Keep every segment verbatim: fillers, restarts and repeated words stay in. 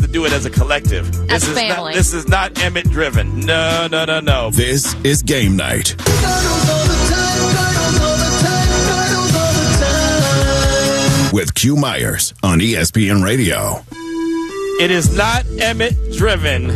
do it as a collective. As this a is family. Not, this is not Emmett driven. No, no, no, no. This is Game Night. With Q Myers on E S P N Radio. It is not Emmett driven.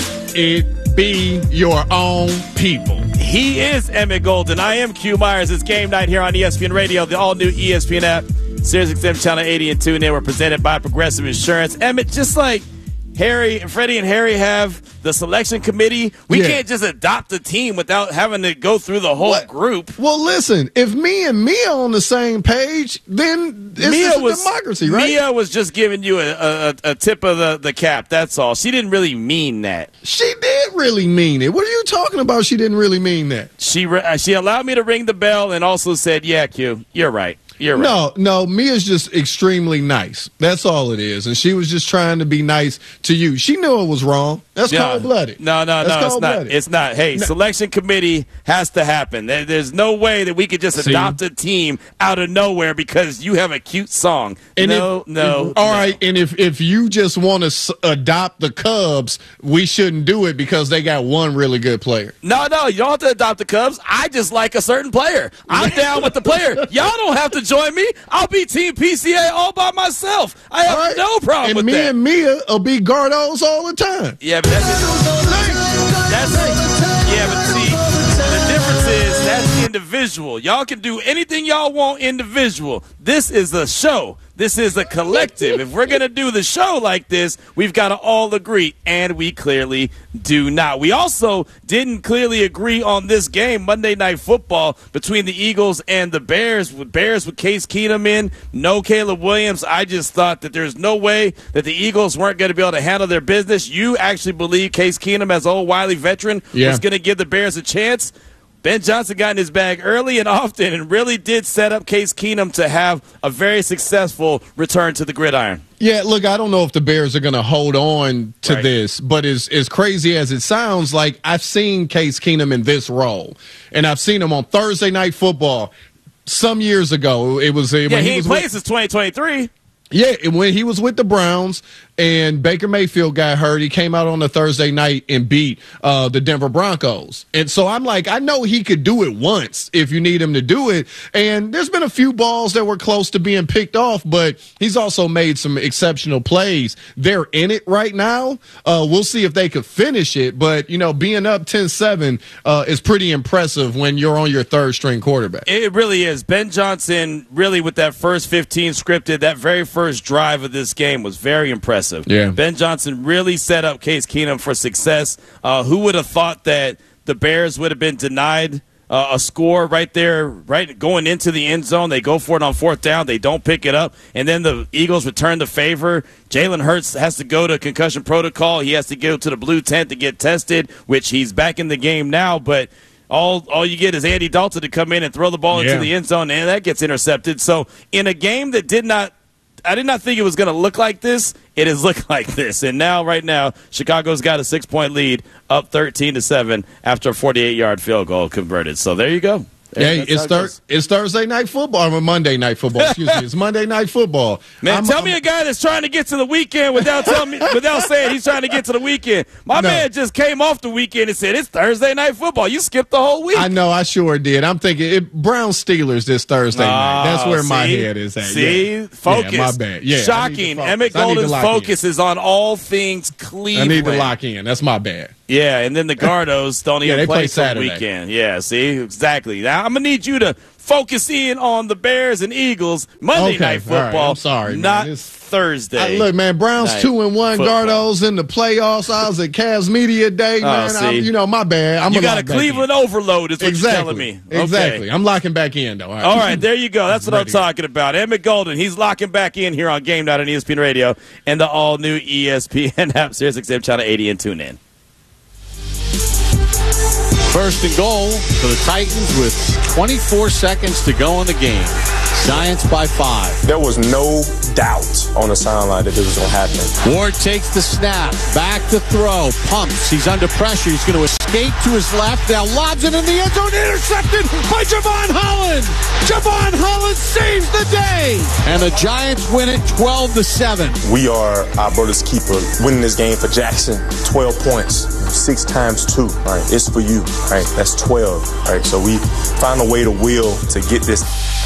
It be your own people. He is Emmett Golden. I am Q Myers. It's Game Night here on E S P N Radio, the all-new E S P N app, Sirius X M Channel eighty and two. And they were presented by Progressive Insurance. Emmett, just like Harry, Freddie and Harry have the selection committee, we Yeah. can't just adopt a team without having to go through the whole What? group. Well, listen, if me and Mia on the same page, then it's Mia just a was democracy, right? Mia was just giving you a, a, a tip of the, the cap. That's all. She didn't really mean that. She did really mean it. What are you talking about? She didn't really mean that. She re- she allowed me to ring the bell and also said, "Yeah, Q, you're right. You're right." No, no, Mia's just extremely nice. That's all it is. And she was just trying to be nice to you. She knew it was wrong. That's No, cold-blooded. No, no, That's no, it's not. cold-blooded. It's not. Hey, No. selection committee has to happen. There, there's no way that we could just See? adopt a team out of nowhere because you have a cute song. And no, if, no. All no. right, and if if you just want to s- adopt the Cubs, we shouldn't do it because they got one really good player. No, no, you don't have to adopt the Cubs. I just like a certain player. I'm down with the player. Y'all don't have to join me. I'll be Team P C A all by myself. I have All right? no problem and with me that. and Mia will be Gardos all the time. Yeah, but that's that's yeah, but see, the difference is that's individual. Y'all can do anything y'all want individual. This is a show. This is a collective. If we're gonna do the show like this, we've got to all agree, and we clearly do not. We also didn't clearly agree on this game, Monday Night Football, between the Eagles and the Bears. With Bears with Case Keenum in, no Caleb Williams. I just thought that there's no way that the Eagles weren't going to be able to handle their business. You actually believe Case Keenum, as an old wily veteran, Yeah. was going to give the Bears a chance? Ben Johnson got in his bag early and often and really did set up Case Keenum to have a very successful return to the gridiron. Yeah, look, I don't know if the Bears are going to hold on to Right. this, but as, as crazy as it sounds, like I've seen Case Keenum in this role, and I've seen him on Thursday Night Football some years ago. It was Yeah, when he he ain't was played with, since twenty twenty-three. yeah, and when he was with the Browns and Baker Mayfield got hurt, he came out on a Thursday night and beat uh, the Denver Broncos. And so I'm like, I know he could do it once if you need him to do it. And there's been a few balls that were close to being picked off, but he's also made some exceptional plays. They're in it right now. Uh, we'll see if they could finish it. But, you know, being up ten seven uh, is pretty impressive when you're on your third string quarterback. It really is. Ben Johnson, really, with that first fifteen scripted, that very first drive of this game was very impressive. Yeah. Ben Johnson really set up Case Keenum for success. Uh, who would have thought that the Bears would have been denied uh, a score right there, right going into the end zone? They go for it on fourth down. They don't pick it up. And then the Eagles return the favor. Jalen Hurts has to go to concussion protocol. He has to go to the blue tent to get tested, which he's back in the game now. But All all you get is Andy Dalton to come in and throw the ball Yeah. into the end zone, and that gets intercepted. So in a game that did not – I did not think it was going to look like this. It has looked like this. And now, right now, Chicago's got a six-point lead, up thirteen to seven after a forty-eight yard field goal converted. So there you go. Hey, That's it's how it thir- goes. it's Thursday night football. Or Monday night football. Excuse me. It's Monday night football. Man, I'm- tell I'm- me a guy that's trying to get to the weekend without telling me, without saying he's trying to get to the weekend. My No. man just came off the weekend and said it's Thursday night football. You skipped the whole week. I know, I sure did. I'm thinking it, Brown Steelers this Thursday night. That's Oh, where my see? head is at. See, yeah. focus. Yeah, my bad. Yeah, I need to Shocking. focus. Emmett I need to Golden's lock in. focus is on all things Cleveland. I need to lock in. That's my bad. Yeah, and then the Gardos don't Yeah, even they play play till Saturday. weekend. Yeah, see, exactly. Now I'm gonna need you to focus in on the Bears and Eagles Monday Okay, Night all right. Football. I'm sorry, man. not It's- Thursday. I, look, man, Browns night two and one, football. Gardos in the playoffs. I was at Cavs Media Day, man. see. I'm, you know, my bad. I'm You gonna got a lock back Cleveland in. overload, is what exactly. you're telling me. Okay. Exactly. I'm locking back in, though. All right, All right, there you go. That's what I'm Ready. talking about. Emmett Golden, he's locking back in here on Game Night on E S P N Radio and the all-new E S P N app, Sirius X M Channel eighty, and tune in. First and goal for the Titans with twenty-four seconds to go in the game. Giants by five. There was no doubt on the sideline that this was going to happen. Ward takes the snap, back to throw, pumps. He's under pressure. He's going to escape to his left. Now lobs it in the end zone, intercepted by Javon Holland. Javon Holland saves the day, and the Giants win it twelve to seven. We are our brother's keeper. Winning this game for Jackson, twelve points, six times two. Right, it's for you. Right, that's twelve. Right, so we find a way to will to get this.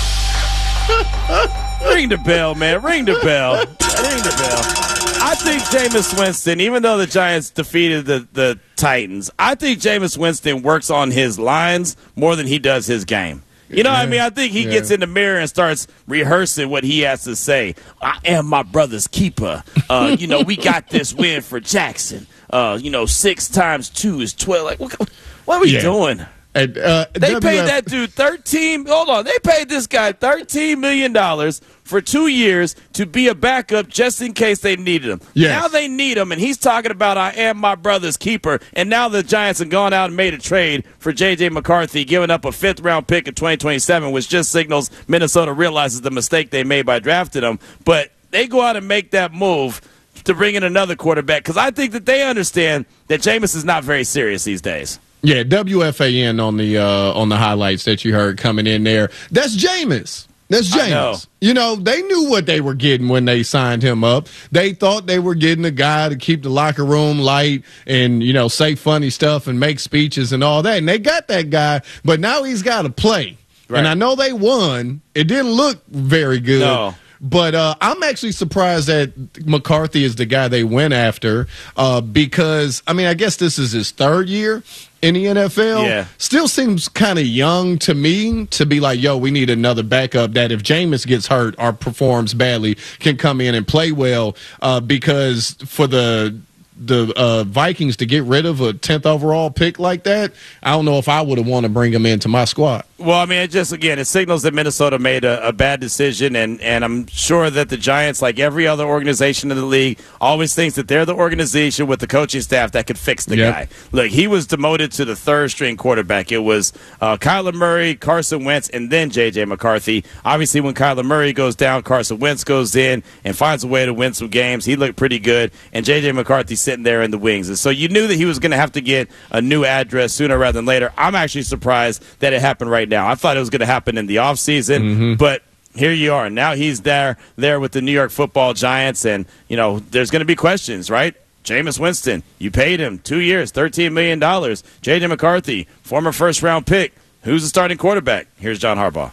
Ring the bell, man. Ring the bell. Ring the bell. I think Jameis Winston, even though the Giants defeated the, the Titans, I think Jameis Winston works on his lines more than he does his game. You know yeah. what I mean? I think he yeah. gets in the mirror and starts rehearsing what he has to say. I am my brother's keeper. Uh, you know, we got this win for Jackson. Uh, you know, six times two is twelve. Like, what, what are we yeah. doing? And, uh, they W F- paid that dude thirteen. Hold on, they paid this guy thirteen million dollars for two years to be a backup just in case they needed him. Yes. Now they need him, and he's talking about I am my brother's keeper. And now the Giants have gone out and made a trade for J J McCarthy, giving up a fifth round pick in twenty twenty-seven, which just signals Minnesota realizes the mistake they made by drafting him. But they go out and make that move to bring in another quarterback because I think that they understand that Jameis is not very serious these days. Yeah, W F A N on the uh, on the highlights that you heard coming in there. That's Jameis. That's Jameis. Know. You know, they knew what they were getting when they signed him up. They thought they were getting a guy to keep the locker room light and, you know, say funny stuff and make speeches and all that. And they got that guy, but now he's got to play. Right. And I know they won. It didn't look very good. No. But uh, I'm actually surprised that McCarthy is the guy they went after uh, because, I mean, I guess this is his third year in the N F L. Yeah. Still seems kind of young to me to be like, yo, we need another backup that if Jameis gets hurt or performs badly can come in and play well uh, because for the the uh, Vikings to get rid of a tenth overall pick like that, I don't know if I would have wanted to bring him into my squad. Well, I mean, it just, again, it signals that Minnesota made a, a bad decision, and, and I'm sure that the Giants, like every other organization in the league, always thinks that they're the organization with the coaching staff that could fix the yep. guy. Look, he was demoted to the third-string quarterback. It was uh, Kyler Murray, Carson Wentz, and then J J McCarthy. Obviously, when Kyler Murray goes down, Carson Wentz goes in and finds a way to win some games. He looked pretty good, and J J McCarthy sitting there in the wings. And so you knew that he was going to have to get a new address sooner rather than later. I'm actually surprised that it happened right now. I thought it was going to happen in the offseason, mm-hmm. but here you are. Now he's there there with the New York Football Giants, and, you know, there's going to be questions, right? Jameis Winston, you paid him two years, thirteen million dollars. J J McCarthy, former first-round pick. Who's the starting quarterback? Here's John Harbaugh.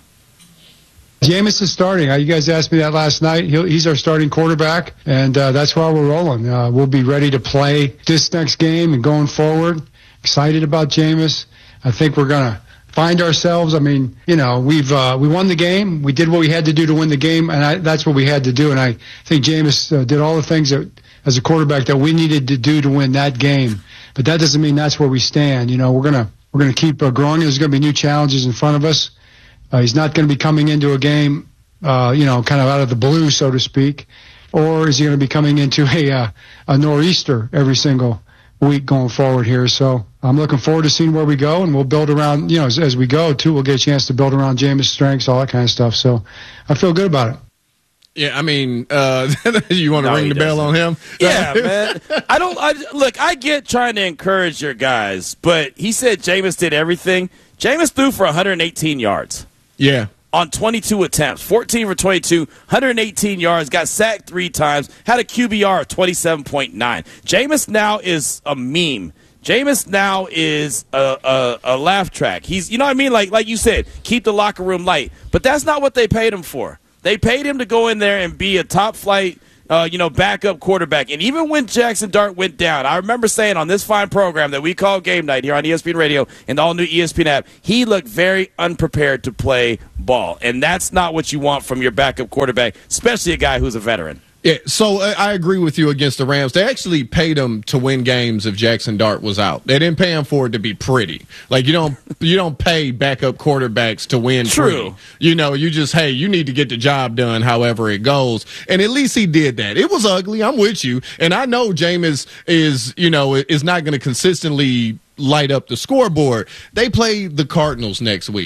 Jameis is starting. You guys asked me that last night. He'll, he's our starting quarterback, and uh, that's why we're rolling. Uh, we'll be ready to play this next game and going forward. Excited about Jameis. I think we're going to find ourselves. I mean, you know, we've uh, we won the game. We did what we had to do to win the game, and I, that's what we had to do. And I think Jameis uh, did all the things that, as a quarterback, that we needed to do to win that game. But that doesn't mean that's where we stand. You know, we're gonna we're gonna keep uh, growing. There's going to be new challenges in front of us. Uh, he's not going to be coming into a game, uh, you know, kind of out of the blue, so to speak, or is he going to be coming into a uh, a nor'easter every single week going forward here? So I'm looking forward to seeing where we go, and we'll build around, you know, as, as we go, too. We'll get a chance to build around Jameis' strengths, all that kind of stuff. So I feel good about it. Yeah, I mean, uh, you want to no, ring the bell on him? Yeah, man. I don't I, look. I get trying to encourage your guys, but he said Jameis did everything. Jameis threw for one hundred eighteen yards. Yeah. On twenty-two attempts, fourteen for twenty-two, one hundred eighteen yards, got sacked three times, had a Q B R of twenty-seven point nine. Jameis now is a meme. Jameis now is a, a, a laugh track. He's, you know what I mean? Like like you said, keep the locker room light. But that's not what they paid him for. They paid him to go in there and be a top flight, uh, you know, backup quarterback. And even when Jackson Dart went down, I remember saying on this fine program that we call Game Night here on E S P N Radio and the all-new E S P N app, he looked very unprepared to play ball. And that's not what you want from your backup quarterback, especially a guy who's a veteran. Yeah, so uh, I agree with you against the Rams. They actually paid him to win games if Jackson Dart was out. They didn't pay him for it to be pretty. Like you don't you don't pay backup quarterbacks to win True. pretty. You know, you just, hey, you need to get the job done however it goes. And at least he did that. It was ugly. I'm with you. And I know Jameis is, you know, is not going to consistently light up the scoreboard. They play the Cardinals next week.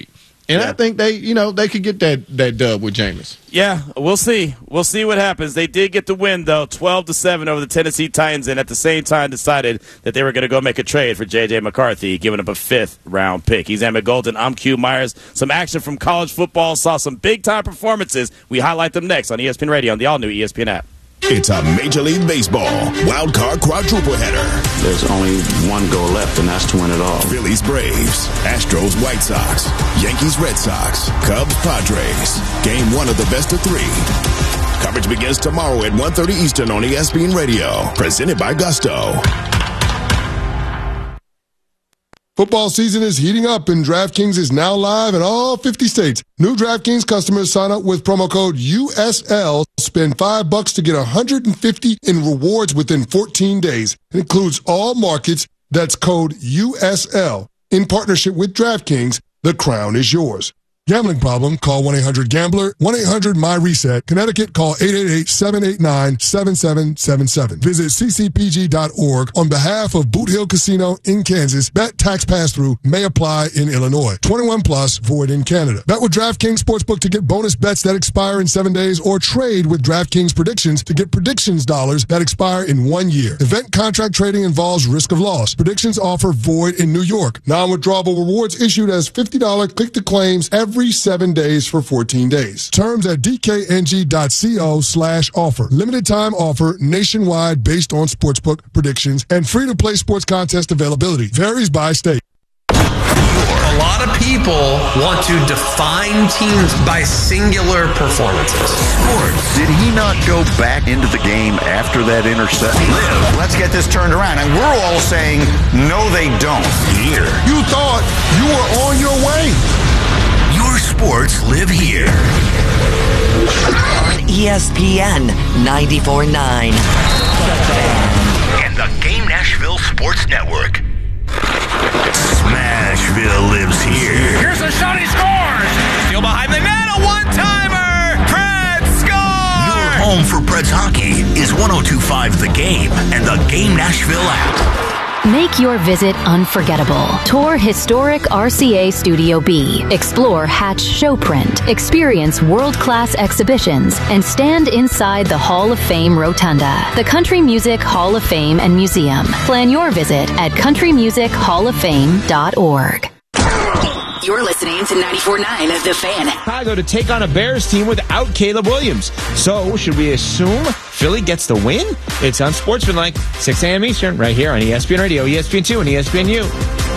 And yeah. I think they, you know, they could get that that dub with Jameis. Yeah, we'll see. We'll see what happens. They did get the win, though, twelve to seven over the Tennessee Titans, and at the same time decided that they were going to go make a trade for J J McCarthy, giving up a fifth-round pick. He's Emmett Golden. I'm Q Myers. Some action from college football. Saw some big-time performances. We highlight them next on E S P N Radio on the all-new E S P N app. It's a Major League Baseball wild card quadruple header. There's only one goal left, and that's to win it all. Phillies Braves, Astros White Sox, Yankees Red Sox, Cubs Padres. Game one of the best of three. Coverage begins tomorrow at one thirty Eastern on E S P N Radio. Presented by Gusto. Football season is heating up, and DraftKings is now live in all fifty states. New DraftKings customers sign up with promo code U S L. Spend five bucks to get one hundred fifty in rewards within fourteen days. It includes all markets. That's code U S L. In partnership with DraftKings, the crown is yours. Gambling problem? Call one eight hundred gambler. one eight hundred my reset. Connecticut, call eight eight eight, seven eight nine, seven seven seven seven. Visit c c p g dot org on behalf of Boot Hill Casino in Kansas. Bet tax pass-through may apply in Illinois. twenty-one plus, void in Canada. Bet with DraftKings Sportsbook to get bonus bets that expire in seven days, or trade with DraftKings Predictions to get predictions dollars that expire in one year. Event contract trading involves risk of loss. Predictions offer void in New York. Non-withdrawable rewards issued as fifty dollars click-to-claims every seven days for fourteen days. Terms at dkng.co slash offer. Limited time offer nationwide based on sportsbook predictions and free-to-play sports contest availability. Varies by state. A lot of people want to define teams by singular performances. Sports. Did he not go back into the game after that interception? Live. Let's get this turned around. And we're all saying, no, they don't. Here. You thought you were on your way. Your sports live here. On E S P N ninety-four point nine. And the Game Nashville Sports Network. Smashville lives here. Here's a shot, he scores! Steal behind the net, a one-timer! Preds score! Your home for Preds hockey is one oh two point five The Game and the Game Nashville app. Make your visit unforgettable. Tour historic R C A Studio B. Explore Hatch Showprint. Experience world-class exhibitions and stand inside the Hall of Fame Rotunda, the Country Music Hall of Fame and Museum. Plan your visit at country music hall of fame dot org. You're listening to ninety-four point nine The Fan. Chicago to take on a Bears team without Caleb Williams. So, should we assume Philly gets the win? It's on Sportsmanlike, six a.m. Eastern, right here on E S P N Radio, E S P N two, and E S P N U.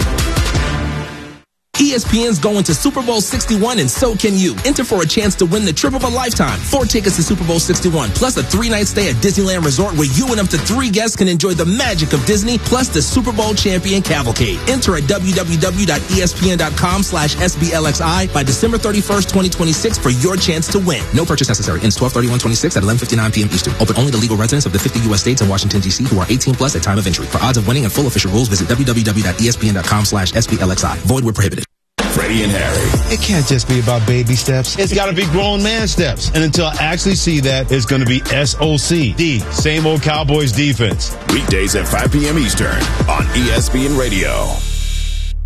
E S P N's going to Super Bowl sixty-one, and so can you. Enter for a chance to win the trip of a lifetime. Four tickets to Super Bowl sixty-one, plus a three-night stay at Disneyland Resort where you and up to three guests can enjoy the magic of Disney, plus the Super Bowl champion cavalcade. Enter at w w w dot e s p n dot com slash s b l x i by December thirty-first, twenty twenty-six for your chance to win. No purchase necessary. Ends twelve thirty-one twenty-six at eleven fifty-nine p.m. Eastern. Open only to legal residents of the fifty U S states and Washington, D C who are eighteen plus at time of entry. For odds of winning and full official rules, visit w w w dot e s p n dot com slash s b l x i. Void where prohibited. Freddie and Harry. It can't just be about baby steps. It's got to be grown man steps. And until I actually see that, it's going to be S O C D. Same old Cowboys defense. Weekdays at five p.m. Eastern on E S P N Radio.